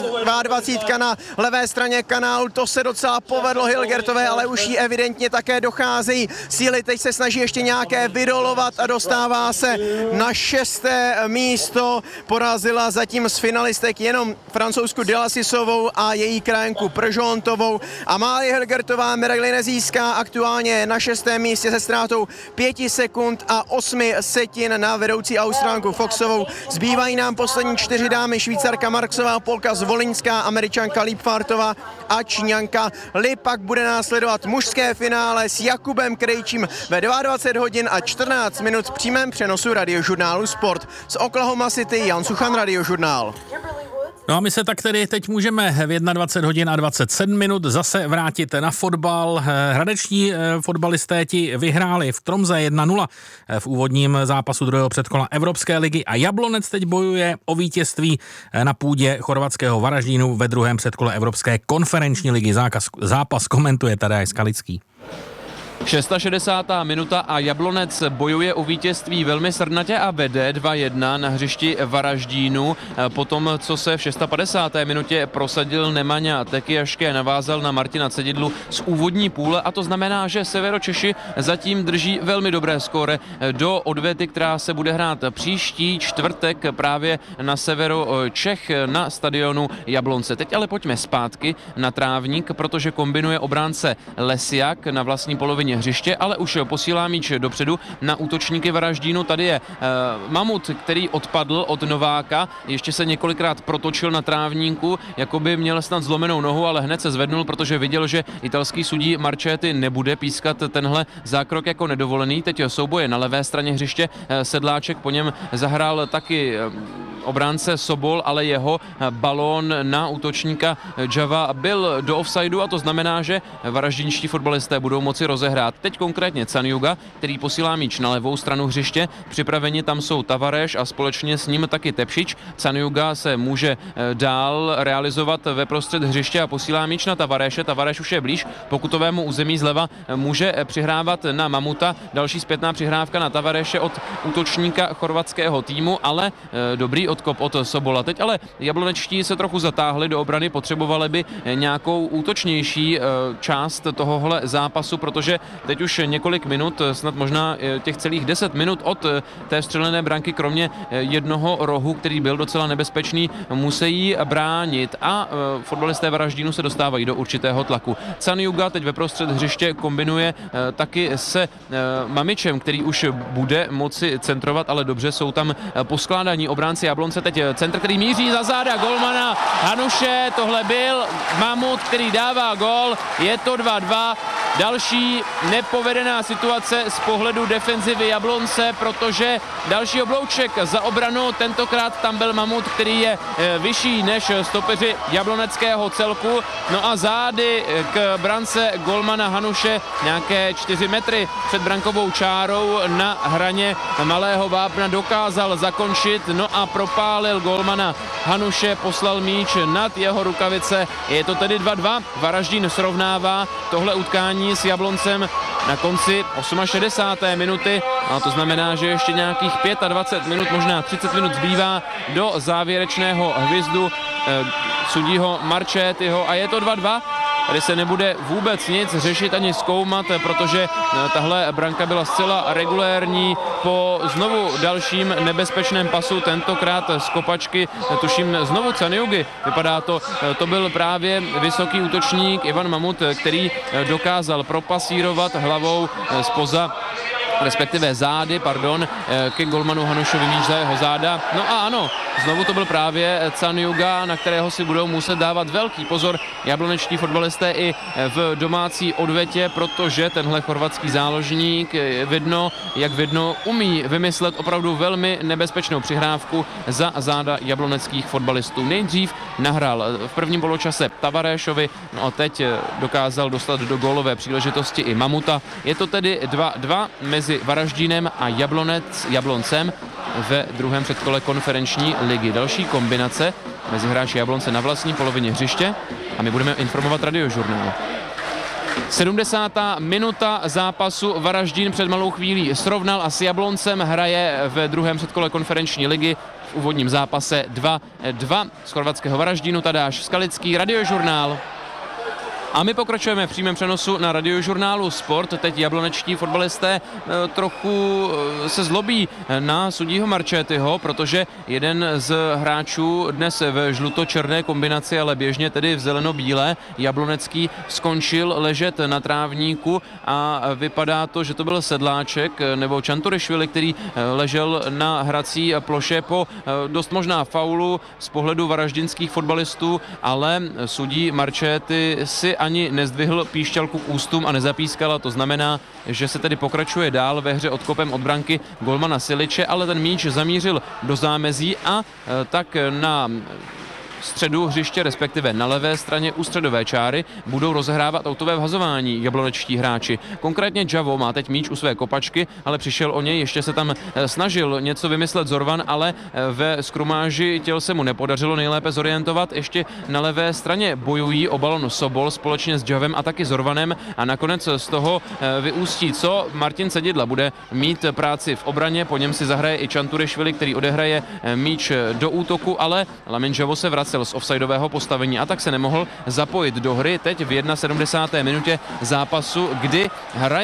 dvacet na levé straně kanálu, to se docela povedlo Hilgertové, ale už jí evidentně také docházejí síly. Teď se snaží ještě nějaké vydolovat a dostává se na šesté místo. Porazila zatím z finalistek jenom francouzsku Delasisovou a její krajanku Pržontovou. Amálie Hilgertová medaili nezíská, aktuálně na šestém místě se ztrátou pěti sekund a osmi setin na vedoucí Austrálku Foxovou. Zbývají nám poslední čtyři dámy, Švýcarka Marksová, Polka Zvolinská, Američanka Liebfartová a Číňanka Li. Pak bude následovat mužské finále s Jakubem Krejčím ve dvacet dva hodin a čtrnáct minut v přímém přenosu radiožurnálu Sport. Z Oklahoma City Jan Suchan, Radiožurnál. No a my se tak tedy teď můžeme v dvacet jedna hodin a dvacet sedm minut zase vrátit na fotbal. Hradeční fotbalisté ti vyhráli v Tromze jedna nula v úvodním zápasu druhého předkola Evropské ligy a Jablonec teď bojuje o vítězství na půdě chorvatského Varaždínu ve druhém předkole Evropské konferenční ligy. Zákaz, zápas komentuje Tadej Skalický. šedesátá šestá minuta a Jablonec bojuje o vítězství velmi srdnatě a vede dva jedna na hřišti Varaždínu. Potom, co se v padesáté šesté minutě prosadil Nemanja Tekyjašky a navázal na Martina Cedidlu z úvodní půle, a to znamená, že Severočeši zatím drží velmi dobré skóre do odvety, která se bude hrát příští čtvrtek právě na severu Čech na stadionu Jablonce. Teď ale pojďme zpátky na trávník, protože kombinuje obránce Lesiak na vlastní polovině polovině hřiště, ale už posílá míč dopředu na útočníky Varaždínu. Tady je eh, Mamut, který odpadl od Nováka, ještě se několikrát protočil na trávníku, jako by měl snad zlomenou nohu, ale hned se zvednul, protože viděl, že italský sudí Marchetti nebude pískat tenhle zákrok jako nedovolený. Teď souboje na levé straně hřiště, Sedláček, po něm zahrál taky obránce Sobol, ale jeho balón na útočníka Java byl do offsideu a to znamená, že varaždínští fotbalisté budou moci rozehrát. Teď konkrétně Canjuga, který posílá míč na levou stranu hřiště. Připraveni tam jsou Tavares a společně s ním taky Tepšič. Canjuga se může dál realizovat ve prostřed hřiště a posílá míč na Tavareše. Tavares už je blíž pokutovému území zleva, může přihrávat na Mamuta. Další zpětná přihrávka na Tavareše od útočníka chorvatského týmu, ale dobrý odkop od Sobola. Teď ale jablonečtí se trochu zatáhli do obrany, potřebovali by nějakou útočnější část tohohle zápasu, protože teď už několik minut, snad možná těch celých deset minut od té střelené branky, kromě jednoho rohu, který byl docela nebezpečný, musí bránit a fotbalisté Varaždínu se dostávají do určitého tlaku. Canjuga teď ve prostřed hřiště kombinuje taky se Mamičem, který už bude moci centrovat, ale dobře jsou tam poskládaní obránci Jablonce. Teď centr, který míří za záda golmana Hanuše, tohle byl Mamut, který dává gól, je to dva dva. Další nepovedená situace z pohledu defenzivy Jablonce, protože další oblouček za obranu, tentokrát tam byl Mamut, který je vyšší než stopeři jabloneckého celku. No a zády k brance golmana Hanuše nějaké čtyři metry před brankovou čárou na hraně malého vápna dokázal zakončit, no a propálil golmana Hanuše, poslal míč nad jeho rukavice. Je to tedy dva dva, Varaždín srovnává tohle utkání s Jabloncem na konci šedesáté osmé minuty, a to znamená, že ještě nějakých dvacet pět minut, možná třicet minut zbývá do závěrečného hvizdu eh, sudího Marchettiho a je to dva dva. Tady se nebude vůbec nic řešit ani zkoumat, protože tahle branka byla zcela regulérní po znovu dalším nebezpečném pasu, tentokrát z kopačky, tuším znovu Canjugy. Vypadá to, to byl právě vysoký útočník Ivan Mamut, který dokázal propasírovat hlavou zpoza, respektive zády, pardon, ke golmanu Hanušovi míč za jeho záda. No a ano, znovu to byl právě Canjuga, na kterého si budou muset dávat velký pozor jablonečtí fotbalisté i v domácí odvetě, protože tenhle chorvatský záložník vidno, jak vidno, umí vymyslet opravdu velmi nebezpečnou přihrávku za záda jabloneckých fotbalistů. Nejdřív nahrál v prvním poločase Tavarešovi, no a teď dokázal dostat do gólové příležitosti i Mamuta. Je to tedy dva dva mezi Varaždínem a Jablonec, Jabloncem ve druhém předkole konferenční ligy. Další kombinace mezi hráči Jablonce na vlastní polovině hřiště a my budeme informovat Radiožurnál. sedmdesátá minuta zápasu, Varaždín před malou chvílí srovnal a s Jabloncem hraje ve druhém předkole konferenční ligy v úvodním zápase dva dva z chorvatského Varaždínu. Tadáš Skalický, Radiožurnál. A my pokračujeme v přímém přenosu na Radiožurnálu Sport. Teď jablonečtí fotbalisté trochu se zlobí na sudího Marchettiho, protože jeden z hráčů dnes ve žluto-černé kombinaci, ale běžně tedy v zeleno-bílé, jablonecký, skončil ležet na trávníku a vypadá to, že to byl Sedláček nebo Čanturešvili, který ležel na hrací ploše po dost možná faulu z pohledu varaždinských fotbalistů, ale sudí Marchetti si ani nezdvihl píšťalku k ústům a nezapískala. To znamená, že se tedy pokračuje dál ve hře odkopem od branky golmana Siliče, ale ten míč zamířil do zámezí a tak na středu hřiště, respektive na levé straně u středové čáry, budou rozehrávat autové vhazování jablonečtí hráči. Konkrétně Javo má teď míč u své kopačky, ale přišel o něj, ještě se tam snažil něco vymyslet Zorvan, ale ve skrumáži těl se mu nepodařilo nejlépe zorientovat. Ještě na levé straně bojují o balon Sobol společně s Javem a taky Zorvanem a nakonec z toho vyústí, co Martin Cedidla bude mít práci v obraně, po něm si zahraje i Čanturešvili, který odehraje míč do útoku, ale Lamin Javo se vrací z offsideového postavení a tak se nemohl zapojit do hry. Teď v sedmdesáté jedné minutě zápasu, kdy hraje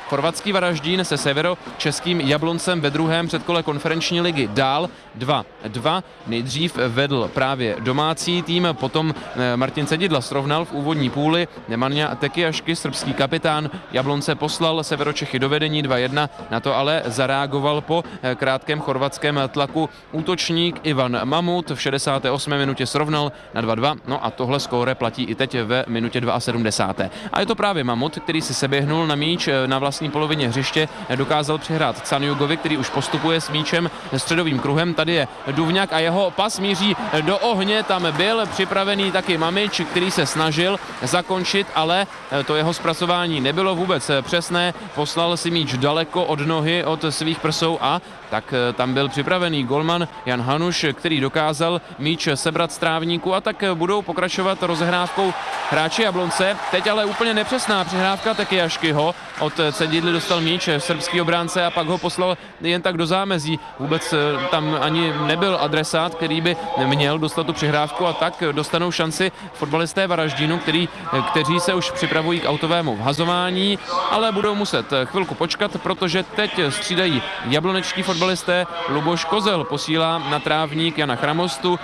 chorvatský Varaždín se severočeským Jabloncem ve druhém předkole konferenční ligy dál dva dva. Nejdřív vedl právě domácí tým, potom Martin Cedidla srovnal v úvodní půli. Nemanja Tekijašky, srbský kapitán, Jablonce poslal Severočechy do vedení dva jedna, na to ale zareagoval po krátkém chorvatském tlaku útočník Ivan Mamut. V šedesáté osmé minutě srovnal na dva dva, no a tohle skóre platí i teď ve minutě sedmdesáté druhé. A je to právě Mamut, který si seběhnul na míč na vlastní polovině hřiště, dokázal přihrát Canjugovi, který už postupuje s míčem středovým kruhem. Tady je Duvňák a jeho pas míří do ohně, tam byl připravený taky Mamič, který se snažil zakončit, ale to jeho zpracování nebylo vůbec přesné, poslal si míč daleko od nohy, od svých prsou a tak tam byl připravený golman Jan Hanuš, který dokázal míč sebrat z trávníku a tak budou pokračovat rozehrávkou hráči Jablonce. Teď ale úplně nepřesná přihrávka Tekijaškyho, od Cedidly dostal míč srbský obránce a pak ho poslal jen tak do zámezí. Vůbec tam ani nebyl adresát, který by měl dostat tu přihrávku a tak dostanou šanci fotbalisté Varaždínu, který, kteří se už připravují k autovému vhazování, ale budou muset chvilku počkat, protože teď střídají jablonečtí fotbalisté. Luboš Kozel posílá na trávník Jana Chramostu,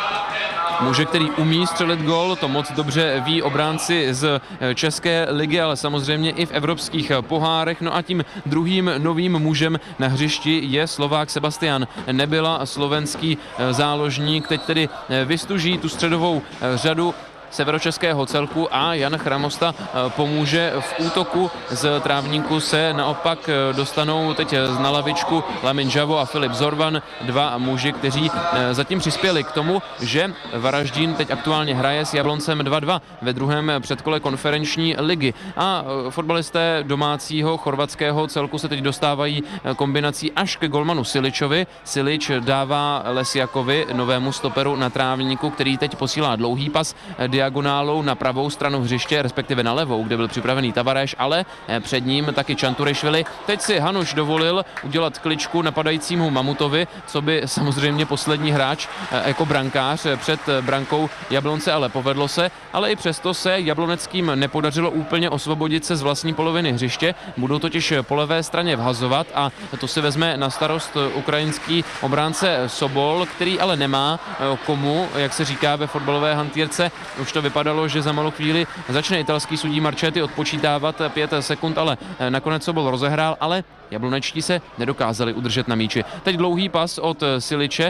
muže, který umí střelit gól, to moc dobře ví obránci z České ligy, ale samozřejmě i v evropských pohárech. No a tím druhým novým mužem na hřišti je Slovák Sebastian Nebyla, slovenský záložník. Teď tedy vystuží tu středovou řadu severočeského celku a Jan Chramosta pomůže v útoku. Z trávníku se naopak dostanou teď na lavičku Lamin Žavo a Filip Zorvan, dva muži, kteří zatím přispěli k tomu, že Varaždín teď aktuálně hraje s Jabloncem dva dva ve druhém předkole konferenční ligy. A fotbalisté domácího chorvatského celku se teď dostávají kombinací až ke golmanu Siličovi. Silič dává Lesjakovi, novému stoperu na trávníku, který teď posílá dlouhý pas diagonálou na pravou stranu hřiště, respektive na levou, kde byl připravený Tavareš, ale před ním taky Čanturešvili. Teď si Hanuš dovolil udělat kličku napadajícímu Mamutovi, co by samozřejmě poslední hráč jako brankář před brankou Jablonce, ale povedlo se, ale i přesto se jabloneckým nepodařilo úplně osvobodit se z vlastní poloviny hřiště. Budou totiž po levé straně vhazovat a to si vezme na starost ukrajinský obránce Sobol, který ale nemá komu, jak se říká ve fotbalové hantýrce. Už to vypadalo, že za malou chvíli začne italský sudí Marchetti odpočítávat pět sekund, ale nakonec Sobol rozehrál, ale jablonečtí se nedokázali udržet na míči. Teď dlouhý pas od Siliče,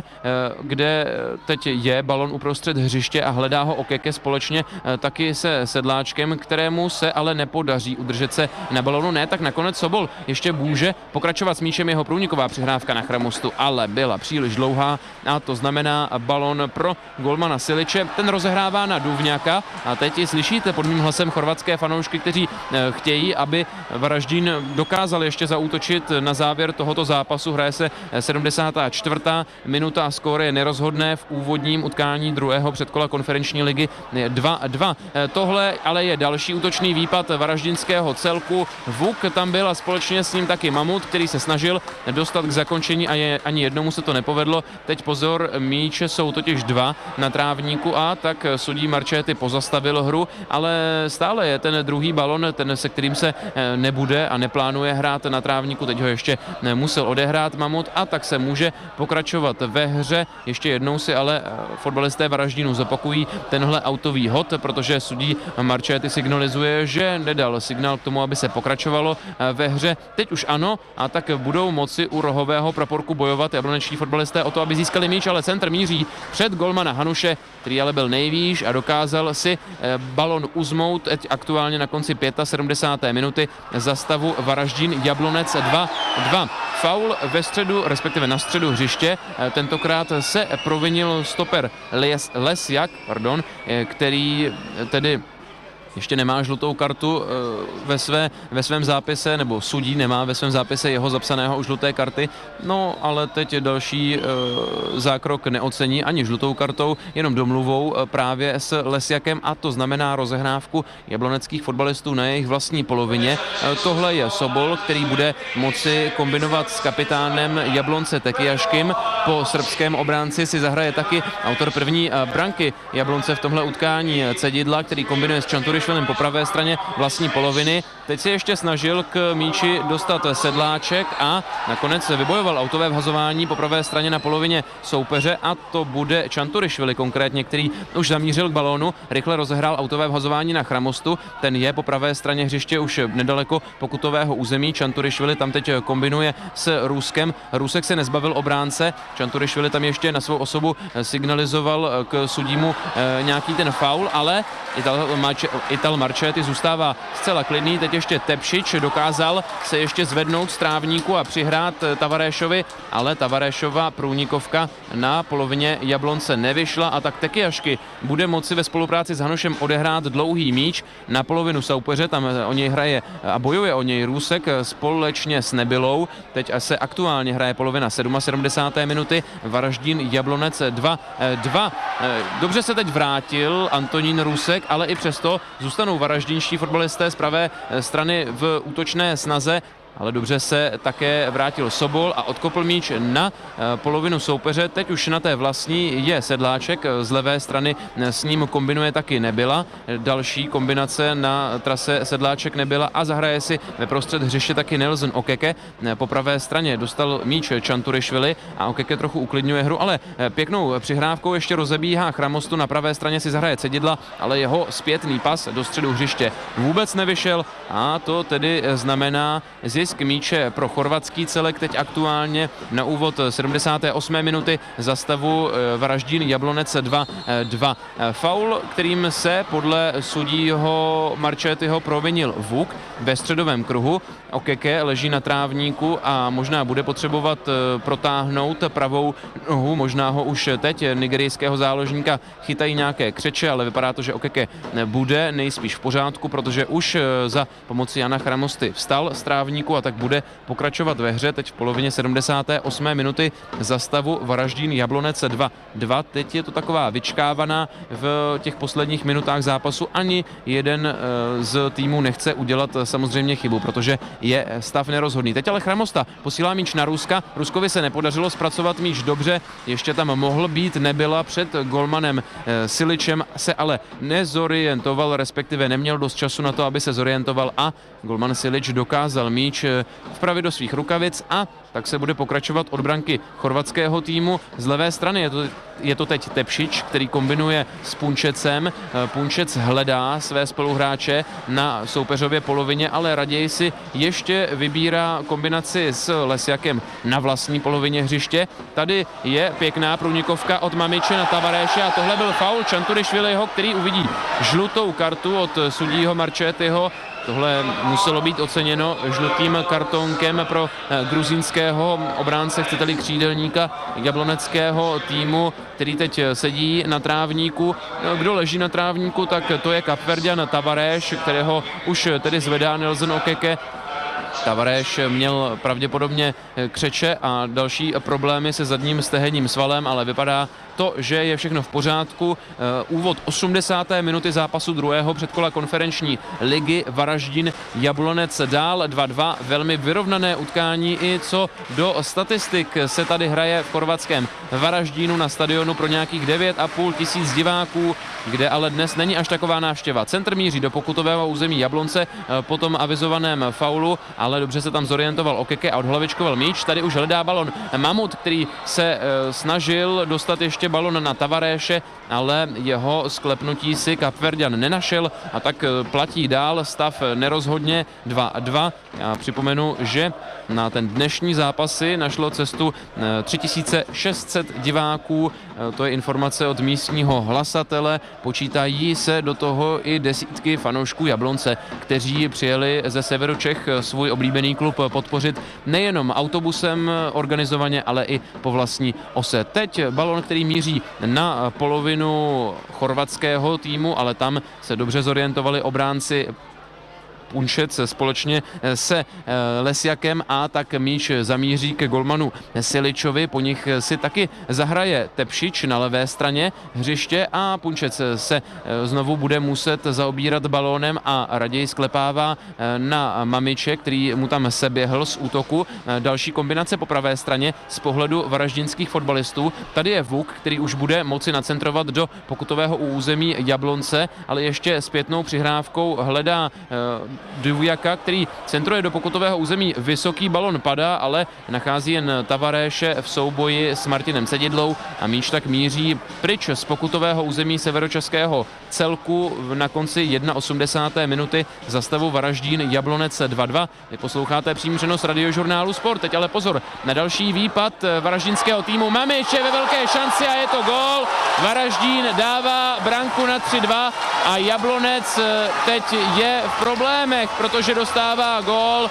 kde teď je balon uprostřed hřiště a hledá ho Okeke společně taky se Sedláčkem, kterému se ale nepodaří udržet se na balonu. Ne, tak nakonec Sobol ještě může pokračovat s míčem, jeho průniková přihrávka na Chramostu, ale byla příliš dlouhá a to znamená balon pro golmana Siliče. Ten rozehrává na Duvňáka a teď i slyšíte pod mým hlasem chorvatské fanoušky, kteří chtějí, aby Varaždín dokázal ještě zaútočit na závěr tohoto zápasu. Hraje se sedmdesátá čtvrtá minuta a skóre je nerozhodné v úvodním utkání druhého předkola konferenční ligy dva dva. Tohle ale je další útočný výpad varaždinského celku. Vuk tam byl a společně s ním taky Mamut, který se snažil dostat k zakončení a je, ani jednomu se to nepovedlo. Teď pozor, míče jsou totiž dva na trávníku a tak sudí Marchetti pozastavil hru, ale stále je ten druhý balon, ten, se kterým se nebude a neplánuje hrát na trávníku. Teď ho ještě musel odehrát Mamut a tak se může pokračovat ve hře. Ještě jednou si ale fotbalisté Varaždínu zopakují tenhle autový hod, protože sudí Marchetti signalizuje, že nedal signál k tomu, aby se pokračovalo ve hře. Teď už ano, a tak budou moci u rohového praporku bojovat jablonečtí fotbalisté o to, aby získali míč, ale centr míří před golmana Hanuše, který ale byl nejvýš a dokázal si balon uzmout teď aktuálně na konci sedmdesáté páté minuty za stavu Varaždín Jablonec dva dva. Faul ve středu, respektive na středu hřiště. Tentokrát se provinil stoper Les, Lesjak, pardon, který tedy ještě nemá žlutou kartu ve, své, ve svém zápise, nebo sudí nemá ve svém zápise jeho zapsaného žluté karty, no ale teď další zákrok neocení ani žlutou kartou, jenom domluvou právě s Lesjakem a to znamená rozehrávku jabloneckých fotbalistů na jejich vlastní polovině. Tohle je Sobol, který bude moci kombinovat s kapitánem Jablonce Tekijaškym. Po srbském obránci si zahraje taky autor první branky Jablonce v tomhle utkání Cedidla, který kombinuje s Čanturiš Čanturišvilem po pravé straně vlastní poloviny. Teď se ještě snažil k míči dostat Sedláček a nakonec vybojoval autové vhazování po pravé straně na polovině soupeře a to bude Čanturišvili konkrétně, který už zamířil k balónu, rychle rozehrál autové vhazování na Chramostu, ten je po pravé straně hřiště už nedaleko pokutového území. Čanturišvili tam teď kombinuje s Ruskem. Rusek se nezbavil obránce, Čanturišvili tam ještě na svou osobu signalizoval k sudímu nějaký ten faul, ale Ital, Ital Marchetti zůstává zcela klidný. Teď ještě Tepšič dokázal se ještě zvednout z trávníku a přihrát Tavarešovi, ale Tavarešova průnikovka na polovině Jablonce nevyšla a tak Tekiašky bude moci ve spolupráci s Hanošem odehrát dlouhý míč na polovinu soupeře. Tam o něj hraje a bojuje o něj Růsek společně s Nebylou. Teď se aktuálně hraje polovina sedmdesát sedm minuty. Varaždín Jablonec dva dva. Dobře se teď vrátil Antonín Růsek, ale i přesto zůstanou varaždínští fotbalisté z pravé strany v útočné snaze. Ale dobře se také vrátil Sobol a odkopl míč na polovinu soupeře. Teď už na té vlastní je Sedláček, z levé strany s ním kombinuje taky Nebyla. Další kombinace na trase Sedláček Nebyla a zahraje si ve prostřed hřiště taky Nelson Okeke. Po pravé straně dostal míč Čanturišvili a Okeke trochu uklidňuje hru, ale pěknou přihrávkou ještě rozebíhá Chramostu. Na pravé straně si zahraje Cedidla, ale jeho zpětný pas do středu hřiště vůbec nevyšel a to tedy znamená zisk míče pro chorvatský celek. Teď aktuálně na úvod sedmdesáté osmé minuty za stavu Varaždín Jablonec dva dva. Faul, kterým se podle sudího Marchettiho provinil Vuk ve středovém kruhu. Okeke leží na trávníku a možná bude potřebovat protáhnout pravou nohu, možná ho už teď nigerijského záložníka chytají nějaké křeče, ale vypadá to, že Okeke bude nejspíš v pořádku, protože už za pomoci Jana Chramosty vstal z trávníku a tak bude pokračovat ve hře. Teď v polovině sedmdesáté osmé minuty za stavu Varaždín Jablonec dva dva. Teď je to taková vyčkávaná v těch posledních minutách zápasu. Ani jeden z týmů nechce udělat samozřejmě chybu, protože je stav nerozhodný. Teď ale Chramosta posílá míč na Ruska. Ruskovi se nepodařilo zpracovat míč dobře. Ještě tam mohl být Nebyla před golmanem Siličem, se ale nezorientoval, respektive neměl dost času na to, aby se zorientoval a golman Silič dokázal míč vpravit do svých rukavic a tak se bude pokračovat od branky chorvatského týmu. Z levé strany je to, je to teď Tepšič, který kombinuje s Punčecem. Punčec hledá své spoluhráče na soupeřově polovině, ale raději si ještě vybírá kombinaci s Lesjakem na vlastní polovině hřiště. Tady je pěkná průnikovka od Mamiče na Tavaréše a tohle byl faul Čanturišviliho, který uvidí žlutou kartu od sudího Marchettiho. Tohle muselo být oceněno žlutým kartonkem pro gruzínského obránce, chcete-li křídelníka jabloneckého týmu, který teď sedí na trávníku. Kdo leží na trávníku, tak to je Kapverďan Tavareš, kterého už tedy zvedá Nelson Okeke. Tavareš měl pravděpodobně křeče a další problémy se zadním stehenním svalem, ale vypadá to, že je všechno v pořádku. Úvod osmdesáté minuty zápasu druhého předkola konferenční ligy Varaždin Jablonec dál dva dva. Velmi vyrovnané utkání i co do statistik se tady hraje v chorvatském Varaždínu na stadionu pro nějakých devět a půl tisíc diváků, kde ale dnes není až taková návštěva. Centr míří do pokutového území Jablonce po tom avizovaném faulu, ale dobře se tam zorientoval Okeke a odhlavičkoval míč. Tady už hledá balon Mamut, který se snažil dostat ještě balon na Tavaréše, ale jeho sklepnutí si Kapverďan nenašel a tak platí dál stav nerozhodně dva dva. Já připomenu, že na ten dnešní zápas si našlo cestu tři tisíce šest set diváků. To je informace od místního hlasatele. Počítají se do toho i desítky fanoušků Jablonce, kteří přijeli ze severu Čech svůj oblíbený klub podpořit nejenom autobusem organizovaně, ale i po vlastní ose. Teď balon, který míří na polovinu chorvatského týmu, ale tam se dobře zorientovali obránci Punčec společně se Lesjakem a tak míč zamíří ke golmanu Siličovi. Po nich si taky zahraje Tepšič na levé straně hřiště a Punčec se znovu bude muset zaobírat balónem a raději sklepává na Mamiče, který mu tam seběhl z útoku. Další kombinace po pravé straně z pohledu varaždinských fotbalistů. Tady je Vuk, který už bude moci nacentrovat do pokutového území Jablonce, ale ještě zpětnou přihrávkou hledá Duvjaka, který centruje do pokutového území. Vysoký balon padá, ale nachází jen Tavaréše v souboji s Martinem Cedidlou a míč tak míří pryč z pokutového území severočeského celku na konci osmdesáté první minuty za stavu Varaždín Jablonec dva dva. Vy posloucháte přímý přenos Radiožurnálu Sport. Teď ale pozor na další výpad varaždinského týmu. Mamič je ve velké šanci a je to gól. Varaždín dává branku na tři dva a Jablonec teď je v problémech, protože dostává gól.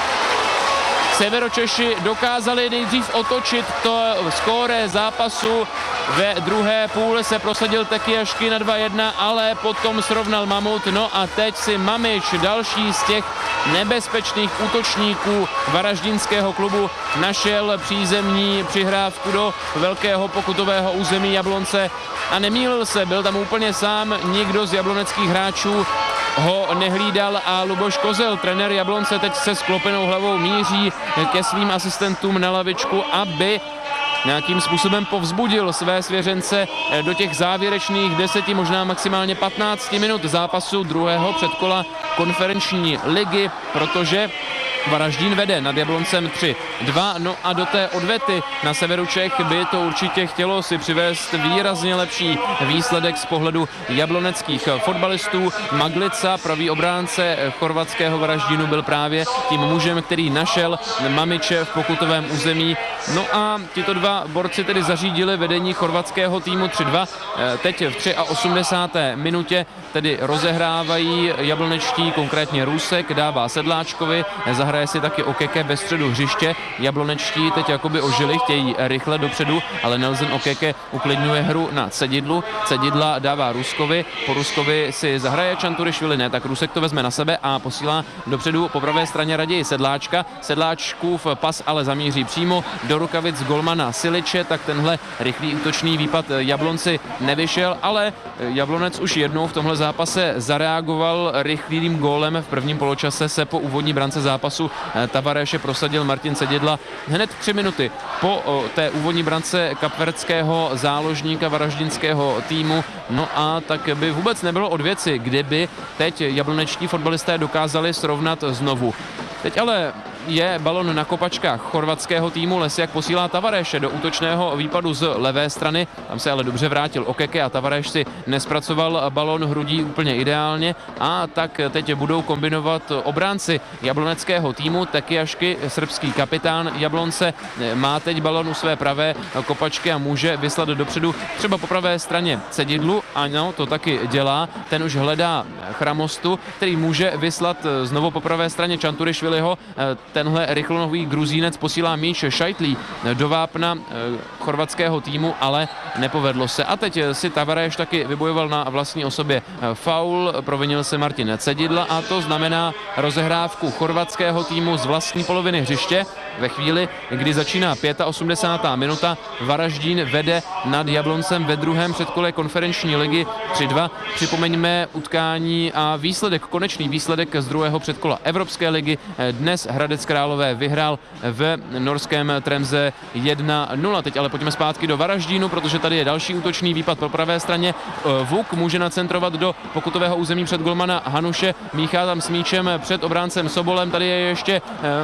Severočeši dokázali nejdřív otočit to skóre zápasu. Ve druhé půli se prosadil Tekiašky na dva jedna, ale potom srovnal Mamut. No a teď si Mamič, další z těch nebezpečných útočníků varaždinského klubu, našel přízemní přihrávku do velkého pokutového území Jablonce a nemýlil se, byl tam úplně sám, nikdo z jabloneckých hráčů ho nehlídal a Luboš Kozel, trenér Jablonce, teď se sklopenou hlavou míří ke svým asistentům na lavičku, aby nějakým způsobem povzbudil své svěřence do těch závěrečných deseti, možná maximálně patnácti minut zápasu druhého předkola konferenční ligy, protože Varaždín vede nad Jabloncem tři dva, no a do té odvety na severu Čech by to určitě chtělo si přivést výrazně lepší výsledek z pohledu jabloneckých fotbalistů. Maglica, pravý obránce chorvatského Varaždínu, byl právě tím mužem, který našel Mamiče v pokutovém území. No a tito dva borci tedy zařídili vedení chorvatského týmu tři dva. Teď v osmdesáté třetí minutě tedy rozehrávají jablonečtí, konkrétně Rusek, dává Sedláčkovi, zahraje si taky Okeke ve středu hřiště. Jablonečtí teď jakoby ožili, chtějí rychle dopředu, ale Nelson Okeke uklidňuje hru na Cedidlu. Cedidla dává Ruskovi, po Ruskovi si zahraje Čanturišvili, ne, tak Rusek to vezme na sebe a posílá dopředu po pravé straně raději Sedláčka. Sedláčkův pas ale zamíří přímo do rukavic golmana Siliče, tak tenhle rychlý útočný výpad Jablonci nevyšel, ale Jablonec už jednou v tomhle zápase zareagoval rychlým gólem. V prvním poločase se po úvodní brance zápasu Tavaréše prosadil Martin Cedidla hned tři minuty po té úvodní brance kapverdského záložníka varaždinského týmu. No a tak by vůbec nebylo od věci, kdyby teď jablonečtí fotbalisté dokázali srovnat znovu. Teď ale je balon na kopačkách chorvatského týmu. Lesjak posílá Tavaréše do útočného výpadu z levé strany. Tam se ale dobře vrátil Okeke a Tavaréš si nespracoval balon hrudí úplně ideálně a tak teď budou kombinovat obránci jabloneckého týmu. Tekiašky, srbský kapitán Jablonce, má teď balon u své pravé kopačky a může vyslat dopředu třeba po pravé straně Cedidlu. Ano, to taky dělá. Ten už hledá Chramostu, který může vyslat znovu po pravé straně Čanturišviliho. Tenhle rychlonohý Gruzínec posílá míč Šajtlí do vápna chorvatského týmu, ale nepovedlo se. A teď si Tavaréš taky vybojoval na vlastní osobě faul, provinil se Martin Cedidla a to znamená rozehrávku chorvatského týmu z vlastní poloviny hřiště. Ve chvíli, kdy začíná osmdesátá pátá minuta, Varaždín vede nad Jabloncem ve druhém předkole konferenční ligy tři dva. Připomeňme utkání a výsledek, konečný výsledek z druhého předkola Evropské ligy. Dnes Hradec Králové vyhrál v norském Tremze jedna nula. Teď ale pojďme zpátky do Varaždínu, protože tady je další útočný výpad po pravé straně. Vuk může nacentrovat do pokutového území před golmana Hanuše, míchá tam s míčem před obráncem Sobolem. Tady je ještě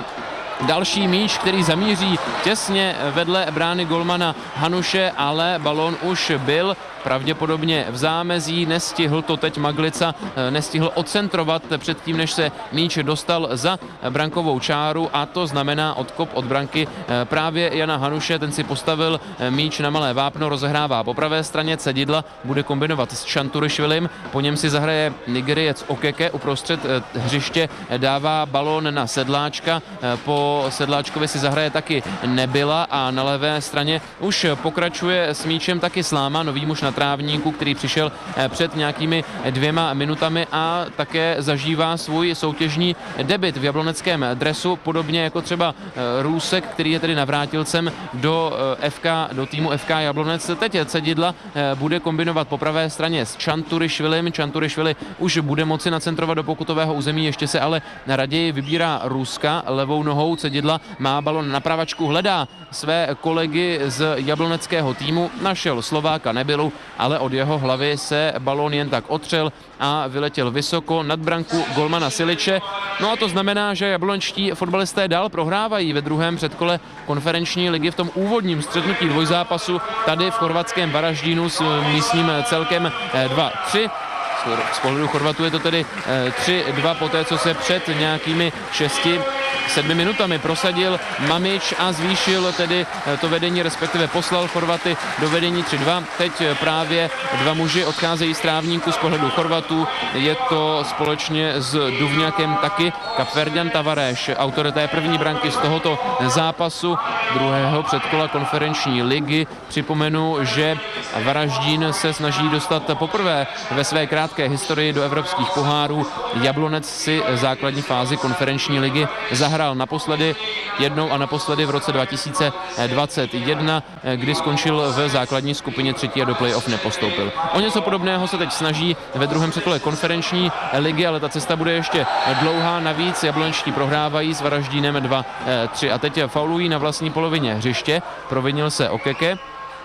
další míč, který zamíří těsně vedle brány golmana Hanuše, ale balón už byl pravděpodobně v zámezí, nestihl to teď Maglica, nestihl odcentrovat předtím, než se míč dostal za brankovou čáru a to znamená odkop od branky právě Jana Hanuše, ten si postavil míč na malé vápno, rozehrává po pravé straně Cedidla, bude kombinovat s Čanturišvilim, po něm si zahraje Nigeriec Okeke, uprostřed hřiště dává balón na Sedláčka, po Sedláčkovi si zahraje taky Nebyla a na levé straně už pokračuje s míčem taky Sláma, nový muž na trávníku, který přišel před nějakými dvěma minutami a také zažívá svůj soutěžní debut v jabloneckém dresu, podobně jako třeba Růsek, který je tedy navrátilcem do F K, do týmu F K Jablonec. Teď Cedidla bude kombinovat po pravé straně s Čanturišvilim. Čanturišvili už bude moci nacentrovat do pokutového území, ještě se ale raději vybírá Ruska levou nohou. Cedidla má balon na pravačku, hledá své kolegy z jabloneckého týmu, našel Slováka Nebylu, ale od jeho hlavy se balon jen tak otřel a vyletěl vysoko nad branku golmana Siliče. No a to znamená, že jablončtí fotbalisté dál prohrávají ve druhém předkole konferenční ligy v tom úvodním střetnutí dvojzápasu tady v chorvatském Varaždínu s místním celkem dva tři. Z pohledu Chorvatů je to tedy tři dva poté, co se před nějakými šesti sedmi minutami prosadil Mamič a zvýšil tedy to vedení, respektive poslal Chorvaty do vedení tři dva. Teď právě dva muži odcházejí z trávníku z pohledu Chorvatů. Je to společně s Duvňakem taky Kapverďan Tavareš, autor té první branky z tohoto zápasu druhého předkola konferenční ligy. Připomenu, že Varaždín se snaží dostat poprvé ve své krátké historii do evropských pohárů. Jablonec si základní fázi konferenční ligy zahrál naposledy jednou a naposledy v roce dva tisíce dvacet jedna, kdy skončil v základní skupině třetí a do playoff nepostoupil. O něco podobného se teď snaží ve druhém předkole konferenční ligy, ale ta cesta bude ještě dlouhá. Navíc jablončtí prohrávají s Varaždínem dva tři a teď faulují na vlastní polovině hřiště. Provinil se Okeke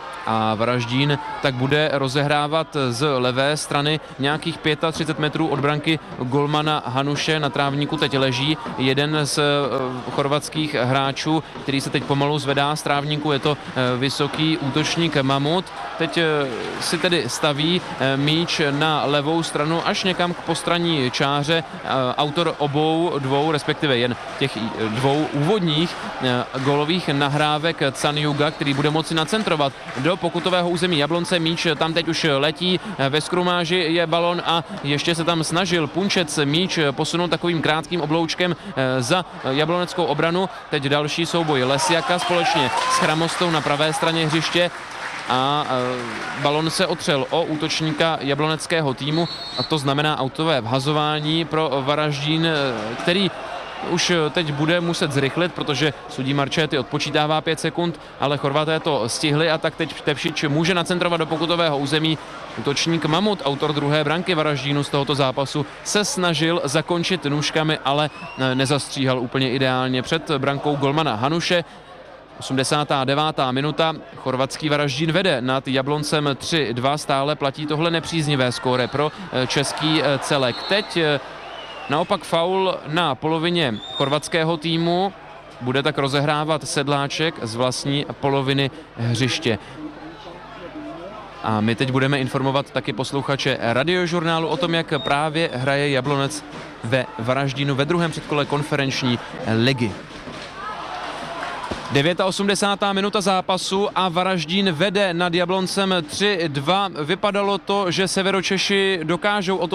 a Varaždín tak bude rozehrávat z levé strany nějakých třicet pět metrů od branky golmana Hanuše. Na trávníku teď leží jeden z chorvatských hráčů, který se teď pomalu zvedá z trávníku. Je to vysoký útočník Mamut. Teď si tedy staví míč na levou stranu až někam k postranní čáře. Autor obou dvou, respektive jen těch dvou úvodních gólových nahrávek Canjuga, který bude moci nacentrovat do pokutového území Jablonce. Míč tam teď už letí, ve skrumáži je balon a ještě se tam snažil Punčec míč posunout takovým krátkým obloučkem za jabloneckou obranu. Teď další souboj Lesiaka společně s Chramostou na pravé straně hřiště a balon se otřel o útočníka jabloneckého týmu a to znamená autové vhazování pro Varaždín, který už teď bude muset zrychlit, protože sudí Marčety odpočítává pět sekund, ale Chorvaté to stihli a tak teď Tepšič může nacentrovat do pokutového území. Útočník Mamut, autor druhé branky Varaždínu z tohoto zápasu, se snažil zakončit nůžkami, ale nezastříhal úplně ideálně před brankou golmana Hanuše. osmdesátá devátá minuta, chorvatský Varaždín vede nad Jabloncem tři dva, stále platí tohle nepříznivé skóre pro český celek. Teď naopak faul na polovině chorvatského týmu, bude tak rozehrávat Sedláček z vlastní poloviny hřiště. A my teď budeme informovat taky posluchače Radiožurnálu o tom, jak právě hraje Jablonec ve Varaždínu ve druhém předkole konferenční ligy. osmdesátá devátá minuta zápasu a Varaždín vede nad Jabloncem tři dva. Vypadalo to, že Severočeši dokážou o to